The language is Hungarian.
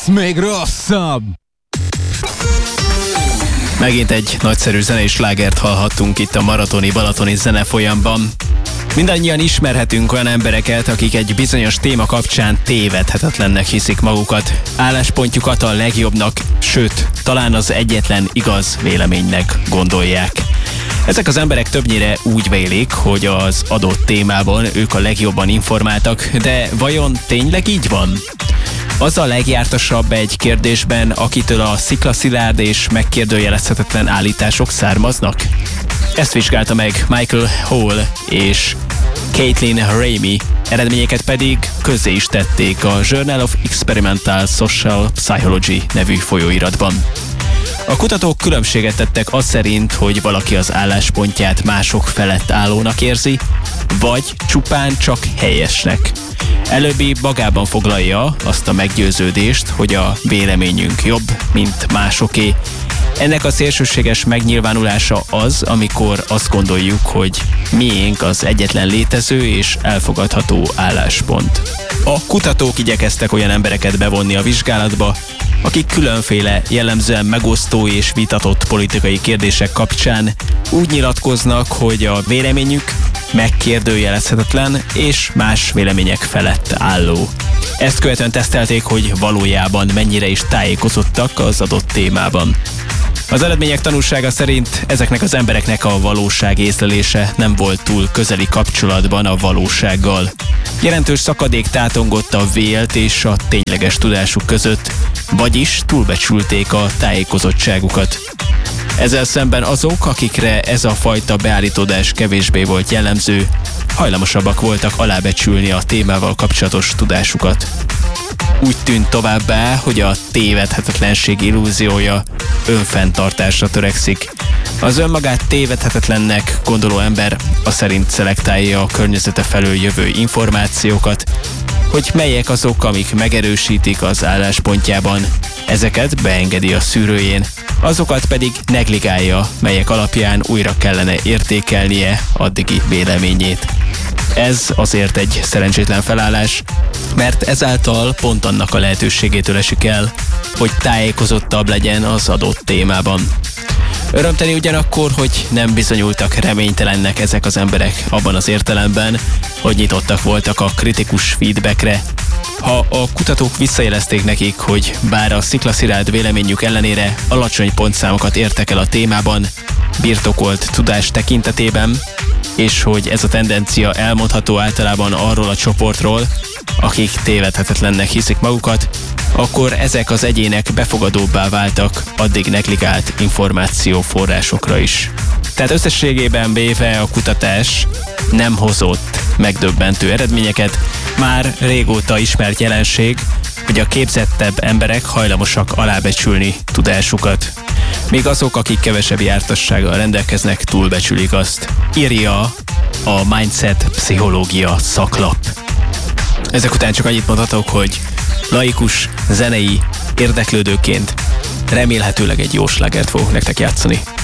még rosszabb! Megint egy nagyszerű zenei slágert hallhattunk itt a maratoni balatoni zenefolyamban. Mindannyian ismerhetünk olyan embereket, akik egy bizonyos téma kapcsán tévedhetetlennek hiszik magukat, álláspontjukat a legjobbnak, sőt, talán az egyetlen igaz véleménynek gondolják. Ezek az emberek többnyire úgy vélik, hogy az adott témában ők a legjobban informáltak, de vajon tényleg így van? Az a legjártasabb egy kérdésben, akitől a sziklaszilárd és megkérdőjelezhetetlen állítások származnak? Ezt vizsgálta meg Michael Hall és Caitlin Ramey, eredményeket pedig közzé is tették a Journal of Experimental Social Psychology nevű folyóiratban. A kutatók különbséget tettek az szerint, hogy valaki az álláspontját mások felett állónak érzi, vagy csupán csak helyesnek. Előbbi magában foglalja azt a meggyőződést, hogy a véleményünk jobb, mint másoké. Ennek a szélsőséges megnyilvánulása az, amikor azt gondoljuk, hogy miénk az egyetlen létező és elfogadható álláspont. A kutatók igyekeztek olyan embereket bevonni a vizsgálatba, akik különféle jellemzően megosztó és vitatott politikai kérdések kapcsán úgy nyilatkoznak, hogy a véleményük megkérdőjelezhetetlen és más vélemények felett álló. Ezt követően tesztelték, hogy valójában mennyire is tájékozottak az adott témában. Az eredmények tanúsága szerint ezeknek az embereknek a valóság észlelése nem volt túl közeli kapcsolatban a valósággal. Jelentős szakadék tátongott a vélt és a tényleges tudásuk között, vagyis túlbecsülték a tájékozottságukat. Ezzel szemben azok, akikre ez a fajta beállítódás kevésbé volt jellemző, hajlamosabbak voltak alábecsülni a témával kapcsolatos tudásukat. Úgy tűnt továbbá, hogy a tévedhetetlenség illúziója önfenntartásra törekszik. Az önmagát tévedhetetlennek gondoló ember aszerint szelektálja a környezete felől jövő információkat, hogy melyek azok, amik megerősítik az álláspontjában, ezeket beengedi a szűrőjén, azokat pedig negligálja, melyek alapján újra kellene értékelnie addigi véleményét. Ez azért egy szerencsétlen felállás, mert ezáltal pont annak a lehetőségétől esik el, hogy tájékozottabb legyen az adott témában. Örömteli ugyanakkor, hogy nem bizonyultak reménytelennek ezek az emberek abban az értelemben, hogy nyitottak voltak a kritikus feedbackre. Ha a kutatók visszajelezték nekik, hogy bár a sziklaszilárd véleményük ellenére alacsony pontszámokat értek el a témában, birtokolt tudás tekintetében, és hogy ez a tendencia elmondható általában arról a csoportról, akik tévedhetetlennek hiszik magukat, akkor ezek az egyének befogadóbbá váltak addig negligált információforrásokra is. Tehát összességében véve a kutatás nem hozott megdöbbentő eredményeket, már régóta ismert jelenség, hogy a képzettebb emberek hajlamosak alábecsülni tudásukat, míg azok, akik kevesebb jártassággal rendelkeznek, túlbecsülik azt. Írja a Mindset Pszichológia szaklap. Ezek után csak annyit mondhatok, hogy laikus zenei érdeklődőként remélhetőleg egy jó slágert fogok nektek játszani.